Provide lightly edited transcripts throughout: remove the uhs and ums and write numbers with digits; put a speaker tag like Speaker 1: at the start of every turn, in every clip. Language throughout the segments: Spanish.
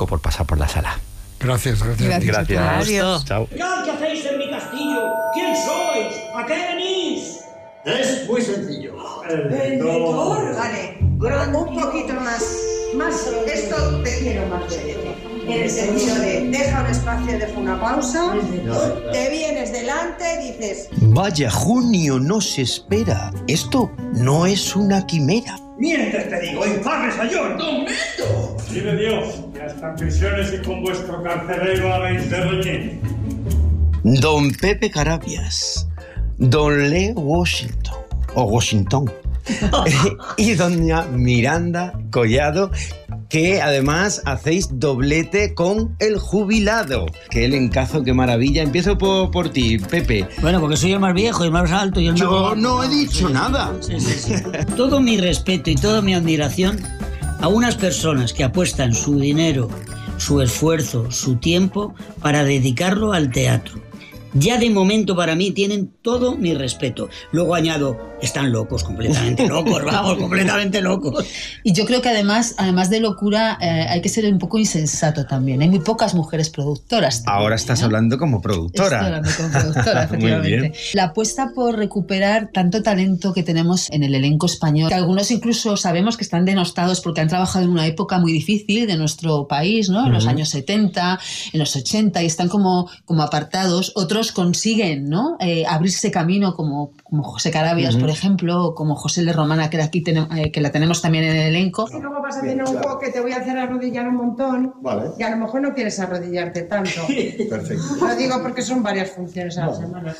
Speaker 1: agradezco por pasar por la sala.
Speaker 2: Gracias.
Speaker 1: Adiós. Chao.
Speaker 3: ¿Qué hacéis en mi castillo? ¿Quién sois? ¿A qué venís?
Speaker 4: Es muy sencillo.
Speaker 5: El lector. Vale, un poquito más. Esto te quiero más de en el sentido de deja un espacio, deja una pausa, te vienes delante y dices:
Speaker 6: Vaya, junio no se espera. Esto no es una quimera.
Speaker 4: Mientras te digo, infame sayón.
Speaker 3: ¡Don Mendo!
Speaker 7: Vive Dios, que hasta en prisiones y con vuestro carcelero habéis de reñir.
Speaker 6: Don Pepe Carabias, don Leo Washington, o Washington, y doña Miranda Collado, que además hacéis doblete con el jubilado. Qué elencazo, qué maravilla. Empiezo por ti, Pepe.
Speaker 8: Bueno, porque soy el más viejo y el más alto y el más...
Speaker 6: Yo no he dicho nada.
Speaker 8: Sí. Todo mi respeto y toda mi admiración a unas personas que apuestan su dinero, su esfuerzo, su tiempo para dedicarlo al teatro. Ya de momento para mí tienen todo mi respeto. Luego añado, están locos, completamente locos, vamos, completamente locos.
Speaker 9: Y yo creo que además de locura hay que ser un poco insensato también. Hay muy pocas mujeres productoras también.
Speaker 6: Ahora estás hablando como productora.
Speaker 9: Estoy hablando como productora, efectivamente.
Speaker 6: Muy bien.
Speaker 9: La apuesta por recuperar tanto talento que tenemos en el elenco español, que algunos incluso sabemos que están denostados porque han trabajado en una época muy difícil de nuestro país, ¿no? En los años 70, en los 80, y están como apartados. Otros consiguen, ¿no? Abrirse camino como José Carabias, por ejemplo, o como José de Romana, que aquí que la tenemos también en el elenco.
Speaker 5: Y luego vas a tener un juego que te voy a hacer arrodillar un montón.
Speaker 4: Vale.
Speaker 5: Y a lo mejor no quieres arrodillarte tanto.
Speaker 4: Perfecto.
Speaker 5: Lo digo porque son varias funciones a la semana.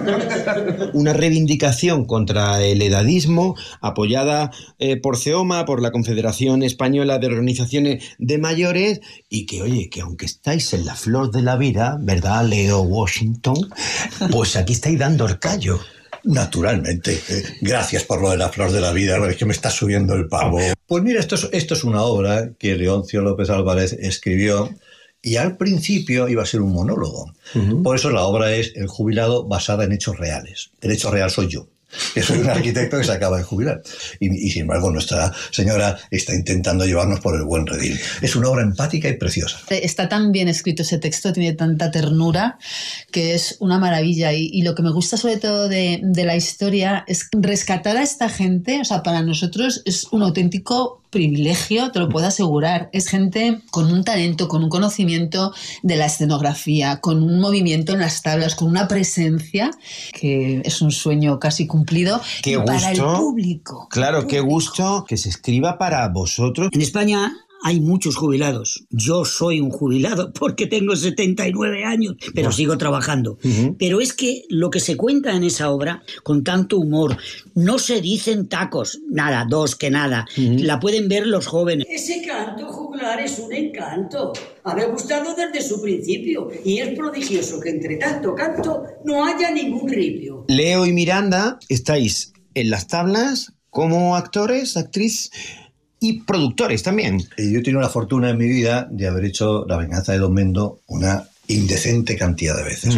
Speaker 6: Una reivindicación contra el edadismo, apoyada por CEOMA, por la Confederación Española de Organizaciones de Mayores, y que, oye, que aunque estáis en la flor de la vida, ¿verdad, Leo Washington? Pues aquí estáis dando el callo.
Speaker 4: Naturalmente. Gracias por lo de la flor de la vida, es que me está subiendo el pavo. Pues mira, esto es una obra que Leoncio López Álvarez escribió y al principio iba a ser un monólogo. Por eso la obra es El jubilado, basada en hechos reales. El hecho real soy yo, que soy un arquitecto que se acaba de jubilar. Y sin embargo, Nuestra Señora está intentando llevarnos por el buen redil. Es una obra empática y preciosa.
Speaker 9: Está tan bien escrito ese texto, tiene tanta ternura, que es una maravilla. Y lo que me gusta sobre todo de la historia es rescatar a esta gente. O sea, para nosotros es un auténtico privilegio, te lo puedo asegurar. Es gente con un talento, con un conocimiento de la escenografía, con un movimiento en las tablas, con una presencia que es un sueño casi cumplido.
Speaker 6: Qué gusto,
Speaker 9: para el público.
Speaker 6: Claro, qué gusto que se escriba para vosotros.
Speaker 8: En España hay muchos jubilados. Yo soy un jubilado porque tengo 79 años, pero sigo trabajando. Pero es que lo que se cuenta en esa obra, con tanto humor, no se dicen tacos, nada, dos que nada. La pueden ver los jóvenes.
Speaker 3: Ese canto juglar es un encanto. Me ha gustado desde su principio y es prodigioso que entre tanto canto no haya ningún ripio.
Speaker 6: Leo y Miranda estáis en las tablas como actores, actriz y productores también.
Speaker 4: Yo he tenido la fortuna en mi vida de haber hecho La venganza de Don Mendo una indecente cantidad de veces.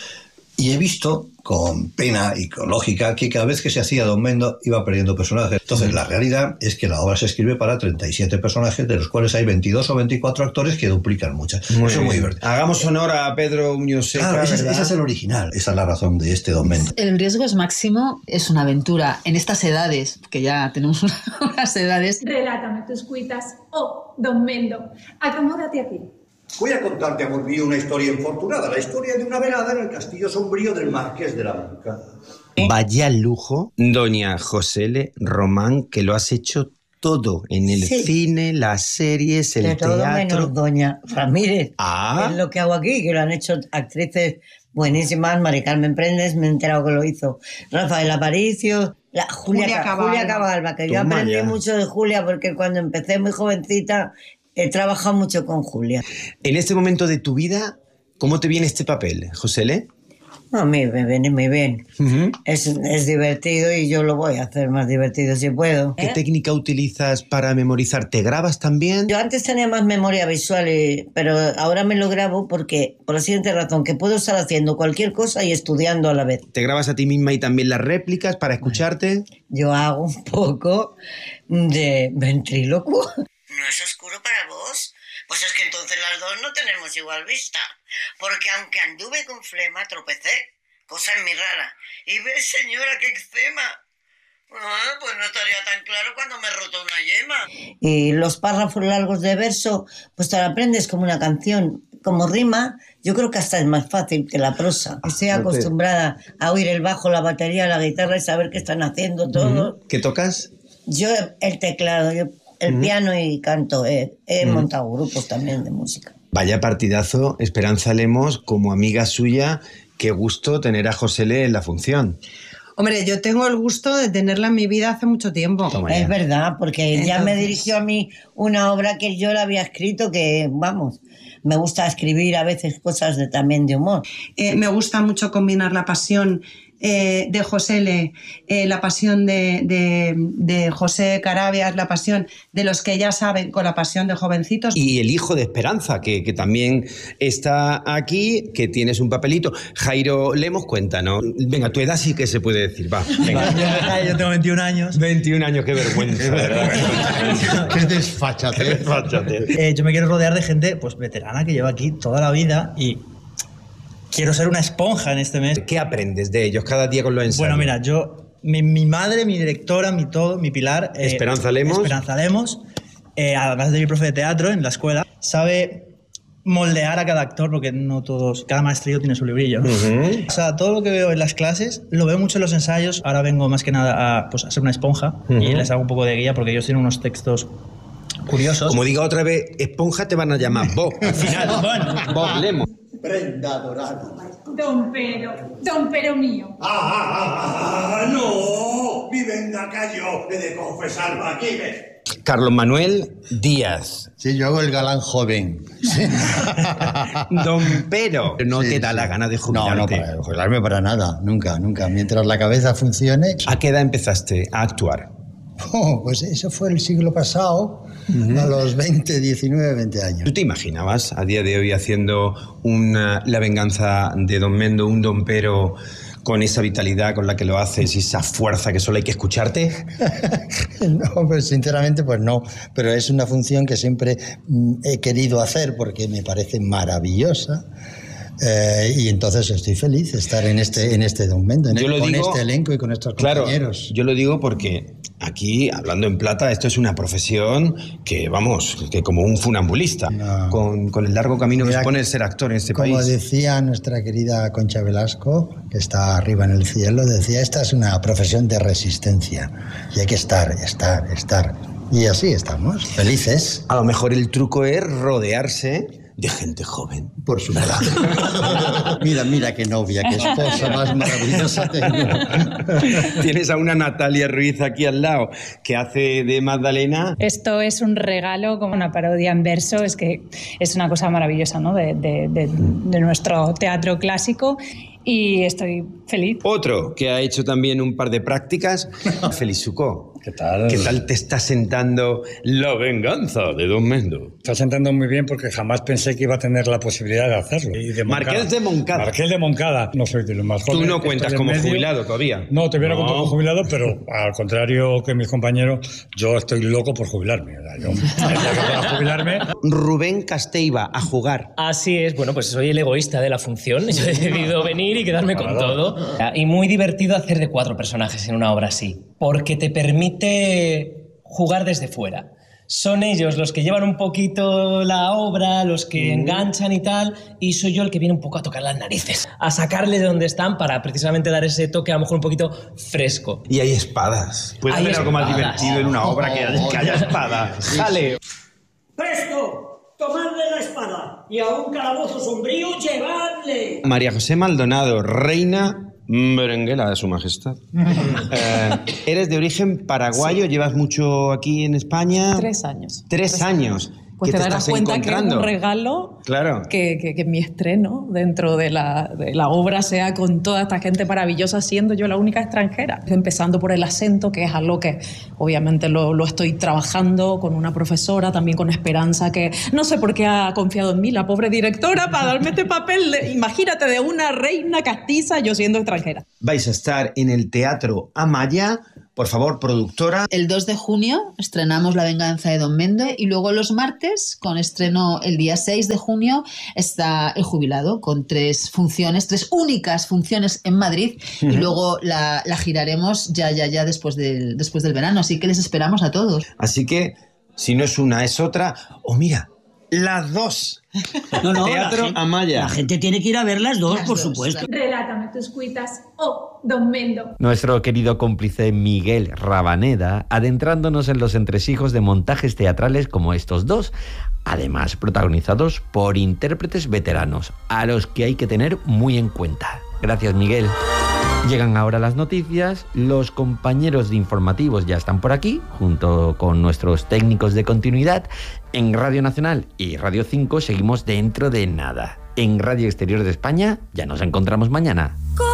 Speaker 4: Y he visto, con pena y con lógica, que cada vez que se hacía Don Mendo iba perdiendo personajes. Entonces, la realidad es que la obra se escribe para 37 personajes, de los cuales hay 22 o 24 actores que duplican muchas. Eso es muy divertido.
Speaker 6: Hagamos honor a Pedro Muñoz Seca.
Speaker 4: Claro, ese es el original. Esa es la razón de este Don Mendo.
Speaker 9: El riesgo es máximo, es una aventura en estas edades, que ya tenemos unas edades.
Speaker 10: Relátame tus cuitas, oh, Don Mendo. Acomódate aquí.
Speaker 4: Voy a contarte, amor mío, una historia infortunada, la historia de una velada en el castillo sombrío del Marqués de la Moncada.
Speaker 6: Vaya lujo, doña Josele Román, que lo has hecho todo en el cine, las series, el teatro.
Speaker 11: Todo menos doña Ramírez.
Speaker 6: Es
Speaker 11: lo que hago aquí, que lo han hecho actrices buenísimas. Mari Carmen Prendes, me he enterado que lo hizo Rafael Aparicio, Julia Cabalba, que yo aprendí mucho de Julia porque cuando empecé muy jovencita he trabajado mucho con Julia.
Speaker 6: En este momento de tu vida, ¿cómo te viene este papel, Josele?
Speaker 11: A mí me viene muy bien. Es divertido y yo lo voy a hacer más divertido si puedo.
Speaker 6: ¿Qué técnica utilizas para memorizar? ¿Te grabas también?
Speaker 11: Yo antes tenía más memoria visual, pero ahora me lo grabo porque, por la siguiente razón, que puedo estar haciendo cualquier cosa y estudiando a la vez.
Speaker 6: ¿Te grabas a ti misma y también las réplicas para escucharte?
Speaker 11: Yo hago un poco de ventrílocuo. ¿No es oscuro para vos? Pues es que entonces las dos no tenemos igual vista. Porque aunque anduve con flema, tropecé. Cosa muy rara. Y ves, señora, qué eczema. Ah, pues no estaría tan claro cuando me he roto una yema. Y los párrafos largos de verso, pues te lo aprendes como una canción. Como rima, yo creo que hasta es más fácil que la prosa. Estoy acostumbrada a oír el bajo, la batería, la guitarra y saber qué están haciendo todos.
Speaker 6: ¿Qué tocas?
Speaker 11: Yo el teclado, el piano y canto. He montado grupos también de música.
Speaker 6: Vaya partidazo, Esperanza Lemos, como amiga suya, qué gusto tener a José L. en la función.
Speaker 5: Hombre, yo tengo el gusto de tenerla en mi vida hace mucho tiempo.
Speaker 11: Es verdad, porque entonces... ya me dirigió a mí una obra que yo la había escrito, que, vamos, me gusta escribir a veces cosas también de humor.
Speaker 5: Me gusta mucho combinar la pasión de José L., la pasión de José Carabias, la pasión de los que ya saben, con la pasión de jovencitos.
Speaker 6: Y el hijo de Esperanza, que también está aquí, que tienes un papelito. Jairo Lemos, cuéntanos. Venga, tu edad sí que se puede decir, va. Venga.
Speaker 2: Yo tengo 21 años.
Speaker 6: 21 años, qué vergüenza.
Speaker 2: Qué desfachatez. Yo me quiero rodear de gente pues veterana que lleva aquí toda la vida y... quiero ser una esponja en este mes.
Speaker 6: ¿Qué aprendes de ellos cada día con los ensayos?
Speaker 2: Bueno, mira, mi madre, mi directora, mi todo, mi pilar...
Speaker 6: Esperanza Lemos.
Speaker 2: Esperanza Lemos, además de mi profe de teatro en la escuela, sabe moldear a cada actor, porque no todos... Cada maestrillo tiene su librillo. O sea, todo lo que veo en las clases, lo veo mucho en los ensayos. Ahora vengo más que nada a ser una esponja y les hago un poco de guía, porque ellos tienen unos textos... curiosos.
Speaker 6: Como diga otra vez, esponja te van a llamar Bob. Al final, Bob Lemos.
Speaker 12: Prenda dorada.
Speaker 10: Don Pero mío.
Speaker 12: ¡No! Mi venga cayó, he de confesarlo aquí, ¿ves?
Speaker 6: Carlos Manuel Díaz.
Speaker 13: Sí, yo hago el galán joven. Sí.
Speaker 6: Don Pero. No te da la gana de jubilarte.
Speaker 13: No, para jubilarme para nada. Nunca. Mientras la cabeza funcione.
Speaker 6: ¿A qué edad empezaste a actuar?
Speaker 13: Pues eso fue el siglo pasado, a los 20, 19, 20 años.
Speaker 6: ¿Tú te imaginabas a día de hoy haciendo La venganza de Don Mendo, un Don Pero, con esa vitalidad con la que lo haces y esa fuerza que solo hay que escucharte?
Speaker 13: No, pues sinceramente pues no, pero es una función que siempre he querido hacer porque me parece maravillosa. Y entonces estoy feliz de estar en este Don Mendo, con este elenco y con estos compañeros.
Speaker 6: Claro, yo lo digo porque aquí, hablando en plata, esto es una profesión que, vamos, que como un funambulista, con el largo camino que supone el ser actor en este país.
Speaker 13: Como decía nuestra querida Concha Velasco, que está arriba en el cielo, decía, esta es una profesión de resistencia y hay que estar. Y así estamos, felices.
Speaker 6: A lo mejor el truco es rodearse de gente joven.
Speaker 13: Por supuesto. Mira qué novia, qué esposa más maravillosa tengo.
Speaker 6: Tienes a una Natalia Ruiz aquí al lado que hace de Magdalena.
Speaker 14: Esto es un regalo, como una parodia en verso. Es que es una cosa maravillosa, ¿no? de nuestro teatro clásico. Y estoy feliz.
Speaker 6: Otro que ha hecho también un par de prácticas, Félix Sucó.
Speaker 15: ¿Qué tal?
Speaker 6: ¿Qué tal te está sentando La venganza de Don Mendo?
Speaker 15: Está sentando muy bien porque jamás pensé que iba a tener la posibilidad de hacerlo. Y de
Speaker 6: Marqués de Moncada.
Speaker 15: Marqués de Moncada. No soy de los más jóvenes.
Speaker 6: Tú no cuentas como jubilado todavía.
Speaker 15: No, te hubiera contado como jubilado, pero al contrario que mis compañeros, yo estoy loco por jubilarme. Yo para jubilarme.
Speaker 6: Rubén Casteiva, a jugar.
Speaker 16: Así es. Bueno, pues soy el egoísta de la función. Yo he decidido venir y quedarme con todo. Y muy divertido hacer de 4 personajes en una obra así, porque te permite jugar desde fuera. Son ellos los que llevan un poquito la obra, los que enganchan y tal, y soy yo el que viene un poco a tocar las narices, a sacarles de donde están para precisamente dar ese toque a lo mejor un poquito fresco.
Speaker 6: Y hay espadas. ¿Puede haber algo más divertido en una obra que haya espadas? ¡Jale!
Speaker 3: ¡Presto! Tomadle la espada y a un calabozo sombrío llevadle.
Speaker 6: María José Maldonado, reina merenguera de su majestad. Eres de origen paraguayo, llevas mucho aquí en España.
Speaker 17: 3 años.
Speaker 6: 3 años.
Speaker 17: Pues te darás cuenta que es un regalo,
Speaker 6: claro,
Speaker 17: que mi estreno dentro de la obra sea con toda esta gente maravillosa, siendo yo la única extranjera. Empezando por el acento, que es algo que obviamente lo estoy trabajando con una profesora, también con Esperanza, que no sé por qué ha confiado en mí, la pobre directora, para darme este papel, imagínate, de una reina castiza, yo siendo extranjera.
Speaker 6: Vais a estar en el Teatro Amaya por favor, productora.
Speaker 9: El 2 de junio estrenamos La venganza de Don Mendo y luego los martes, con estreno el día 6 de junio, está El jubilado, con 3 únicas funciones en Madrid, y luego la giraremos ya después del verano, así que les esperamos a todos.
Speaker 6: Así que, si no es una, es otra, o mira, las dos.
Speaker 8: No,
Speaker 6: Teatro Amaya.
Speaker 8: La gente tiene que ir a ver las dos, por supuesto.
Speaker 10: Relátame tus cuitas, oh, Don Mendo.
Speaker 1: Nuestro querido cómplice Miguel Rabaneda, adentrándonos en los entresijos de montajes teatrales como estos dos, además protagonizados por intérpretes veteranos, a los que hay que tener muy en cuenta. Gracias, Miguel. Llegan ahora las noticias, los compañeros de informativos ya están por aquí, junto con nuestros técnicos de continuidad. En Radio Nacional y Radio 5 seguimos dentro de nada. En Radio Exterior de España ya nos encontramos mañana.